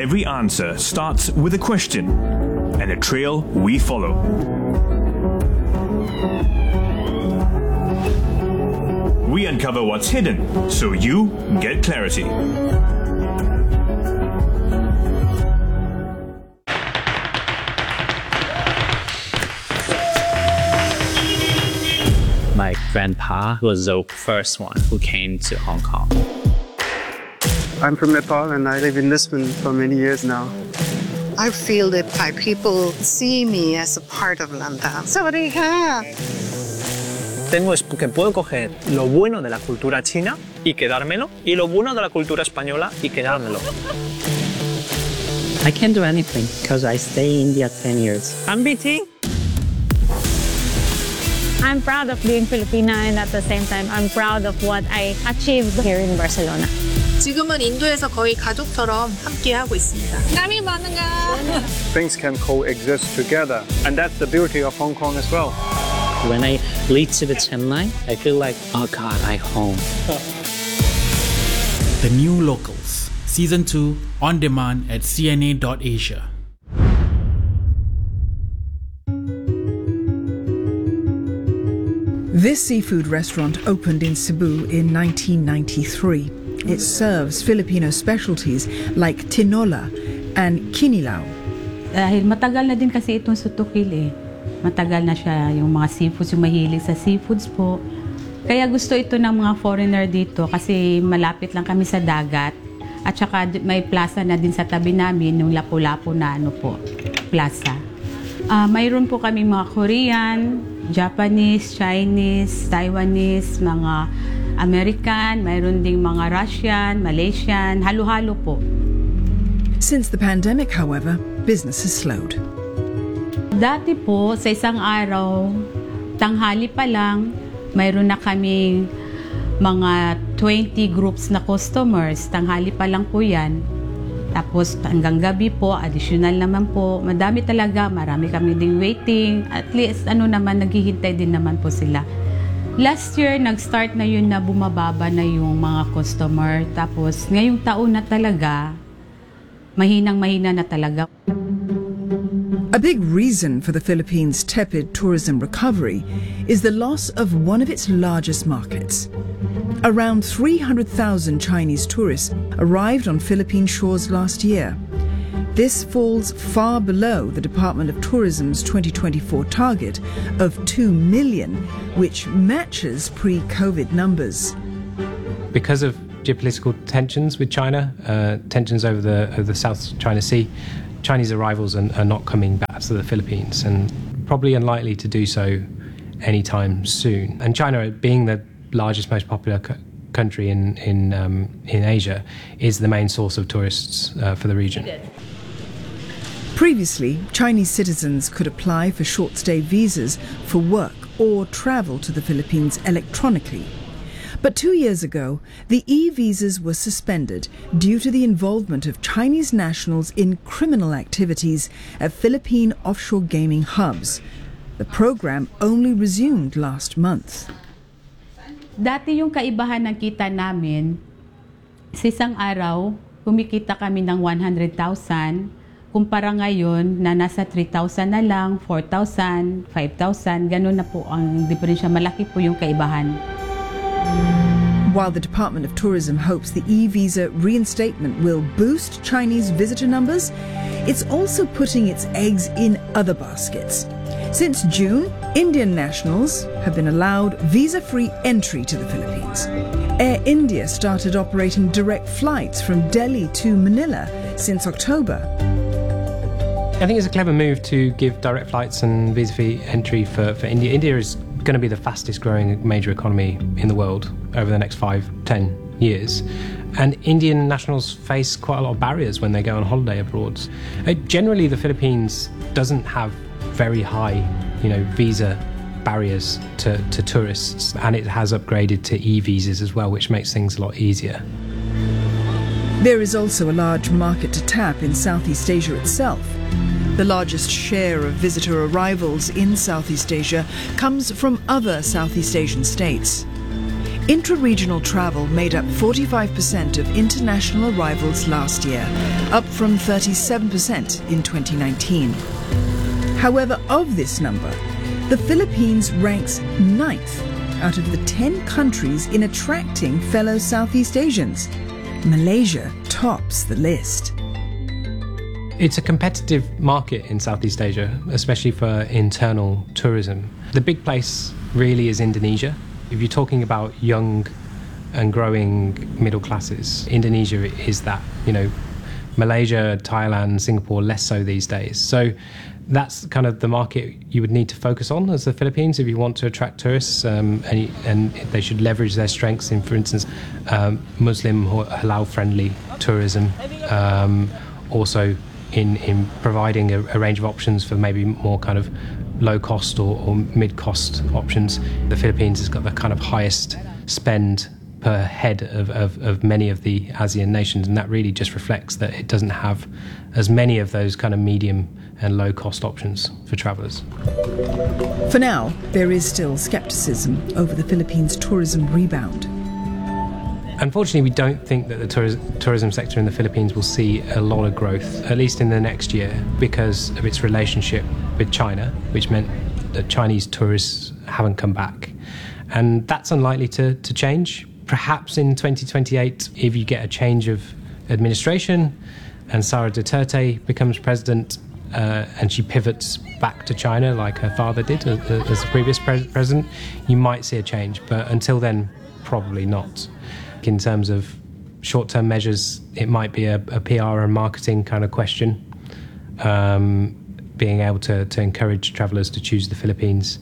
every answer starts with a question and a trail we follow. We uncover what's hidden so you get clarity. My grandpa was the first one who came to Hong Kong. I'm from Nepal and I live in Lisbon for many years now. I feel that Thai people see me as a part of London. Sawadee-ka. Tengo que puedo coger lo bueno de la cultura china y quedármelo, y lo bueno de la cultura española y quedármelo. I can't do anything because I stay in India 10 years. I'm BT. I'm proud of being Filipina, and at the same time, I'm proud of what I achieved here in Barcelona. 지금은 인도에서 거의 가족처럼 함께 하고 있습니다. Kami 많은가? Things can coexist together, and that's the beauty of Hong Kong as well. When I lead to the Chennai, I feel like, oh God, I'm home. The New Locals, Season 2, on demand at cna.asia. This seafood restaurant opened in Cebu in 1993. It serves Filipino specialties like tinola and kinilaw. Dahil matagal na din kasi itong Sutukil eh. Matagal na siya yung mga seafoods, yung mahilig sa seafoods po. Kaya gusto ito ng mga foreigner dito kasi malapit lang kami sa dagat. At saka may plaza na din sa tabi namin, yung Lapu-Lapu na plaza. Mayroon po kami mga Korean, Japanese, Chinese, Taiwanese, mga American, mayroon ding mga Russian, Malaysian, halo-halo po. Since the pandemic, however, business has slowed. Dati po, sa isang araw, tanghali pa lang, mayroon na kami mga 20 groups na customers. Tanghali pa lang po yan. Tapos hanggang gabi po, additional naman po. Madami talaga, marami kami ding waiting. At least naghihintay din naman po sila. Last year, nag-start na yun na bumababa na yung mga customer. Tapos ngayong taon na talaga, mahinang-mahina na talaga. A big reason for the Philippines' tepid tourism recovery is the loss of one of its largest markets. Around 300,000 Chinese tourists arrived on Philippine shores last year. This falls far below the Department of Tourism's 2024 target of 2 million, which matches pre-COVID numbers. Because of geopolitical tensions with China, tensions over the South China Sea, Chinese arrivals are not coming back to the Philippines and probably unlikely to do so anytime soon. And China, being the largest, most popular country in Asia, is the main source of tourists for the region. Previously, Chinese citizens could apply for short-stay visas for work or travel to the Philippines electronically. But 2 years ago, the e-visas were suspended due to the involvement of Chinese nationals in criminal activities at Philippine offshore gaming hubs. The program only resumed last month. Dati yung kaibahan ng kita namin, sa isang araw, kumikita kami ng 100,000, kumpara ngayon na nasa 3,000 na lang, 4,000, 5,000, ganun na po ang diferensya. Malaki po yung kaibahan. While the Department of Tourism hopes the e-visa reinstatement will boost Chinese visitor numbers, it's also putting its eggs in other baskets. Since June, Indian nationals have been allowed visa-free entry to the Philippines. Air India started operating direct flights from Delhi to Manila since October. I think it's a clever move to give direct flights and visa-free entry for India. India is going to be the fastest growing major economy in the world over the next 5-10 years. And Indian nationals face quite a lot of barriers when they go on holiday abroad. Generally, the Philippines doesn't have very high, visa barriers to tourists, and it has upgraded to e-visas as well, which makes things a lot easier. There is also a large market to tap in Southeast Asia itself. The largest share of visitor arrivals in Southeast Asia comes from other Southeast Asian states. Intra-regional travel made up 45% of international arrivals last year, up from 37% in 2019. However, of this number, the Philippines ranks 9th out of the 10 countries in attracting fellow Southeast Asians. Malaysia tops the list. It's a competitive market in Southeast Asia, especially for internal tourism. The big place really is Indonesia. If you're talking about young and growing middle classes, Indonesia is that. Malaysia, Thailand, Singapore, less so these days. So that's kind of the market you would need to focus on as the Philippines if you want to attract tourists, and they should leverage their strengths in, for instance, Muslim halal-friendly tourism, also in providing a range of options for maybe more kind of low-cost or mid-cost options. The Philippines has got the kind of highest spend per head of many of the ASEAN nations, and that really just reflects that it doesn't have as many of those kind of medium and low-cost options for travellers. For now, there is still scepticism over the Philippines' tourism rebound. Unfortunately, we don't think that the tourism sector in the Philippines will see a lot of growth, at least in the next year, because of its relationship with China, which meant that Chinese tourists haven't come back. And that's unlikely to change. Perhaps in 2028, if you get a change of administration and Sara Duterte becomes president and she pivots back to China like her father did as the previous president, you might see a change. But until then, probably not. In terms of short-term measures, it might be a PR and marketing kind of question, being able to encourage travellers to choose the Philippines.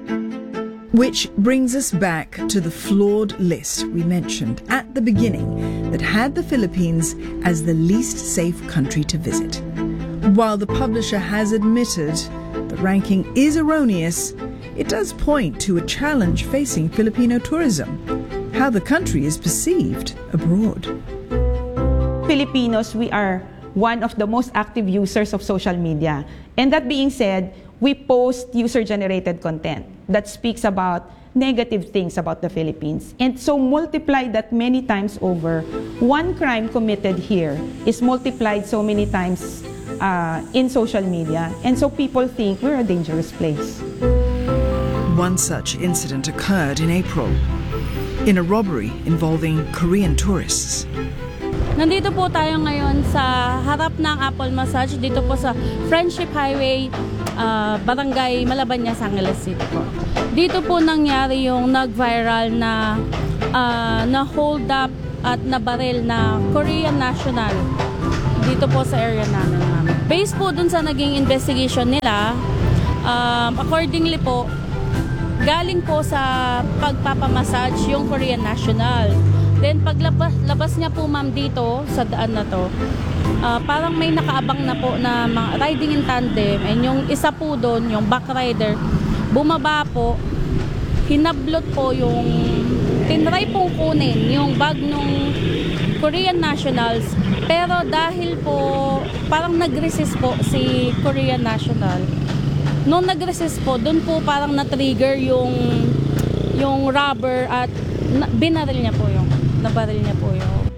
Which brings us back to the flawed list we mentioned at the beginning that had the Philippines as the least safe country to visit. While the publisher has admitted the ranking is erroneous, it does point to a challenge facing Filipino tourism, how the country is perceived abroad. Filipinos, we are one of the most active users of social media. And that being said, we post user-generated content that speaks about negative things about the Philippines. And so multiply that many times over, one crime committed here is multiplied so many times in social media. And so people think we're a dangerous place. One such incident occurred in April, in a robbery involving Korean tourists. Nandito po tayo ngayon sa harap ng Apple Massage, dito po sa Friendship Highway, Barangay Malabanyas, Angeles City po. Dito po nangyari yung nag-viral na hold up at nabaril na Korean national dito po sa area namin. Based po dun sa naging investigation nila, accordingly po, galing po sa pagpapamassage yung Korean national. Then paglabas niya po ma'am dito sa daan na to, parang may nakaabang na po na mga riding in tandem, and yung isa po doon, yung back rider, bumaba po, hinablot po yung, tinry pong kunin yung bag nung Korean nationals, pero dahil po parang nag-resist po si Korean national. Nung nag-resist po, doon po parang na-trigger yung rubber at binaril niya po nabaril niya po yung.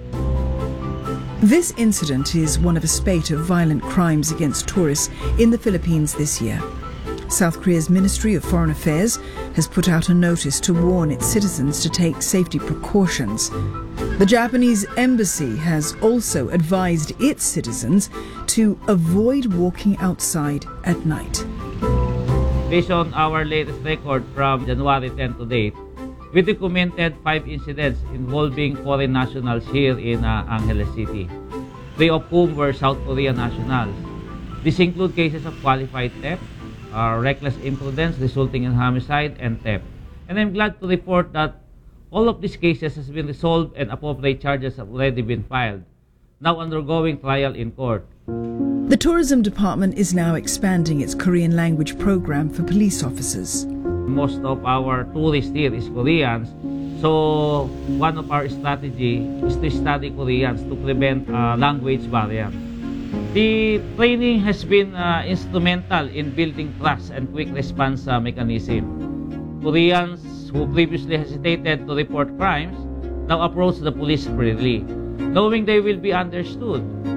This incident is one of a spate of violent crimes against tourists in the Philippines this year. South Korea's Ministry of Foreign Affairs has put out a notice to warn its citizens to take safety precautions. The Japanese embassy has also advised its citizens to avoid walking outside at night. Based on our latest record from January 10 to date, we documented 5 incidents involving foreign nationals here in Angeles City, 3 of whom were South Korean nationals. These include cases of qualified theft, reckless imprudence resulting in homicide, and theft. And I'm glad to report that all of these cases has been resolved and appropriate charges have already been filed, now undergoing trial in court. The Tourism Department is now expanding its Korean language program for police officers. Most of our tourists here is Koreans, so one of our strategy is to study Koreans to prevent language barrier. The training has been instrumental in building trust and quick response mechanism. Koreans who previously hesitated to report crimes now approach the police freely, knowing they will be understood.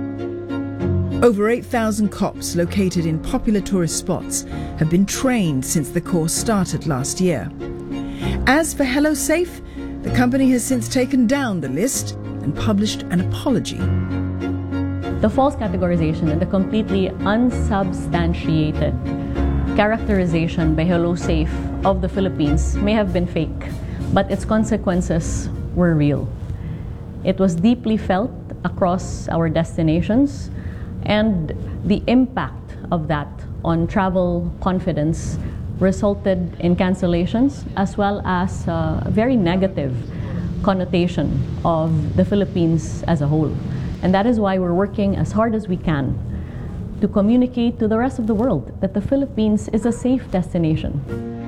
Over 8,000 cops located in popular tourist spots have been trained since the course started last year. As for HelloSafe, the company has since taken down the list and published an apology. The false categorization and the completely unsubstantiated characterization by HelloSafe of the Philippines may have been fake, but its consequences were real. It was deeply felt across our destinations, and the impact of that on travel confidence resulted in cancellations as well as a very negative connotation of the Philippines as a whole. And that is why we're working as hard as we can to communicate to the rest of the world that the Philippines is a safe destination.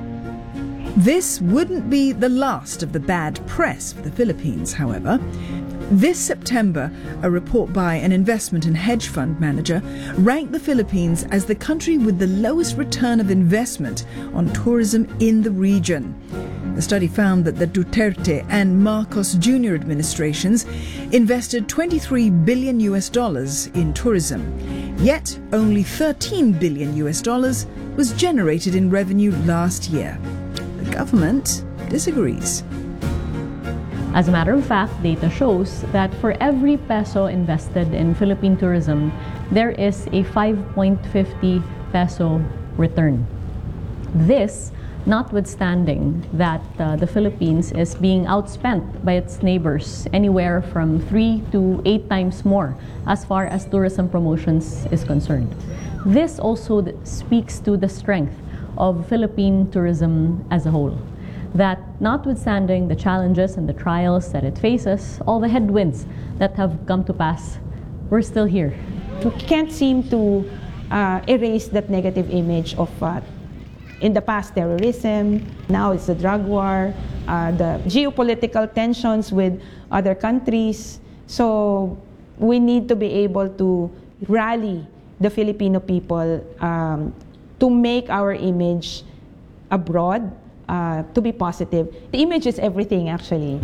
This wouldn't be the last of the bad press for the Philippines, however. This September, a report by an investment and hedge fund manager ranked the Philippines as the country with the lowest return of investment on tourism in the region. The study found that the Duterte and Marcos Jr. administrations invested $23 billion in tourism, yet only $13 billion was generated in revenue last year. The government disagrees. As a matter of fact, data shows that for every peso invested in Philippine tourism, there is a 5.50 peso return. This, notwithstanding that the Philippines is being outspent by its neighbors anywhere from 3 to 8 times more as far as tourism promotions is concerned. This also speaks to the strength of Philippine tourism as a whole. That notwithstanding the challenges and the trials that it faces, all the headwinds that have come to pass, we're still here. We can't seem to erase that negative image of in the past terrorism, now it's the drug war, the geopolitical tensions with other countries. So we need to be able to rally the Filipino people to make our image abroad to be positive. The image is everything, actually.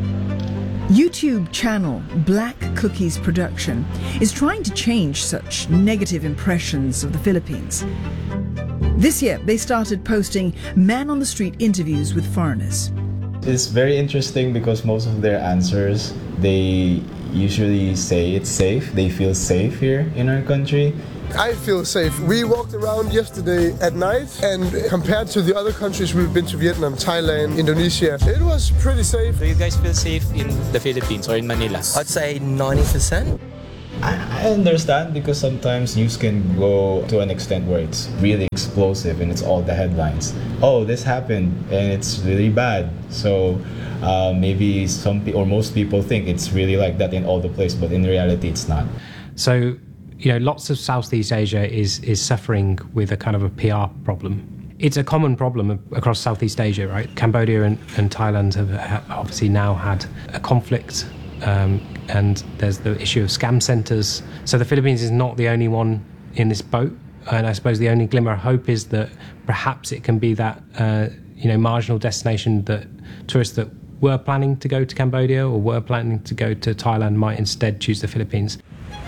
YouTube channel Black Cookies Production is trying to change such negative impressions of the Philippines. This year, they started posting man-on-the-street interviews with foreigners. It's very interesting because most of their answers, they usually say it's safe. They feel safe here in our country. I feel safe. We walked around yesterday at night, and compared to the other countries we've been to, Vietnam, Thailand, Indonesia, it was pretty safe. Do you guys feel safe in the Philippines or in Manila? I'd say 90%. I understand because sometimes news can go to an extent where it's really explosive and it's all the headlines. Oh, this happened and it's really bad. So maybe most people think it's really like that in all the place, but in reality it's not. So, you know, lots of Southeast Asia is suffering with a kind of a PR problem. It's a common problem across Southeast Asia, right? Cambodia and Thailand have obviously now had a conflict, and there's the issue of scam centres. So the Philippines is not the only one in this boat, and I suppose the only glimmer of hope is that perhaps it can be that marginal destination that tourists that were planning to go to Cambodia or were planning to go to Thailand might instead choose the Philippines.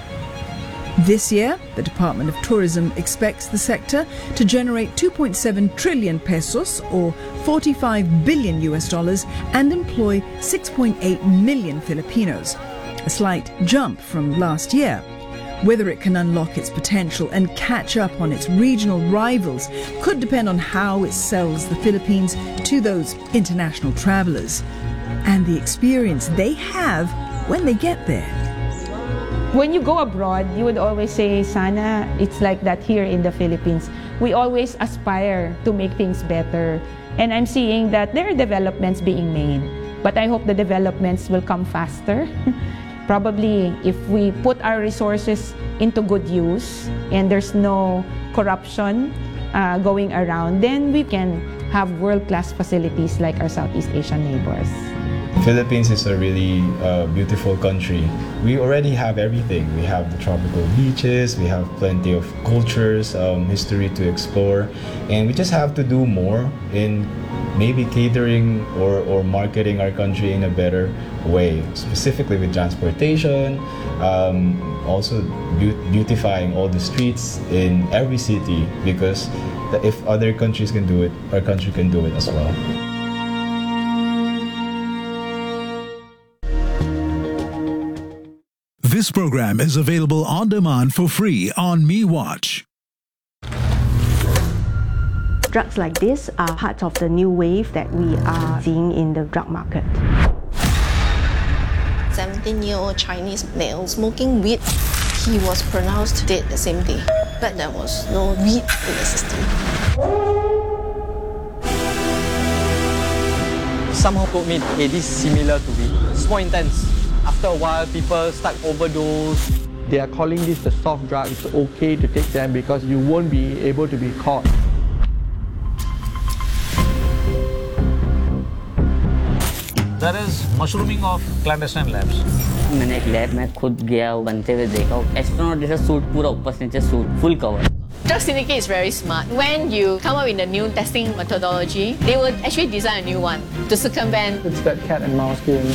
This year, the Department of Tourism expects the sector to generate 2.7 trillion pesos or $45 billion and employ 6.8 million Filipinos, a slight jump from last year. Whether it can unlock its potential and catch up on its regional rivals could depend on how it sells the Philippines to those international travelers and the experience they have when they get there. When you go abroad, you would always say, sana it's like that here in the Philippines. We always aspire to make things better. And I'm seeing that there are developments being made. But I hope the developments will come faster. Probably if we put our resources into good use and there's no corruption going around, then we can have world-class facilities like our Southeast Asian neighbors. Philippines is a really beautiful country. We already have everything. We have the tropical beaches, we have plenty of cultures, history to explore, and we just have to do more in maybe catering or marketing our country in a better way, specifically with transportation, also beautifying all the streets in every city, because if other countries can do it, our country can do it as well. This program is available on demand for free on MeWatch. Drugs like this are part of the new wave that we are seeing in the drug market. 17-year-old Chinese male smoking weed. He was pronounced dead the same day, but there was no weed in the system. Somehow told me, hey, this is similar to weed. It's more intense. After a while, people start overdose. They are calling this the soft drug. It's okay to take them because you won't be able to be caught. There is mushrooming of clandestine labs. मैंने एक lab में खुद गया बनते हुए देखा astronaut जैसा suit पूरा ऊपर से नीचे suit full cover Drug syndicate is very smart. When you come up with a new testing methodology, they will actually design a new one to circumvent. It's that cat and mouse game.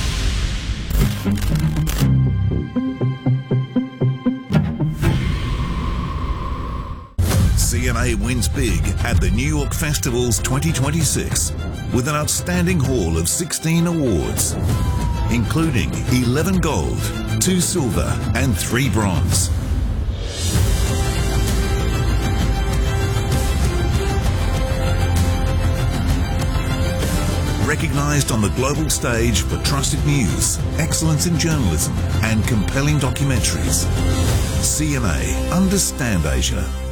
CNA wins big at the New York Festivals 2026 with an outstanding haul of 16 awards, including 11 gold, 2 silver and 3 bronze. Recognised on the global stage for trusted news, excellence in journalism and compelling documentaries. CNA, understand Asia.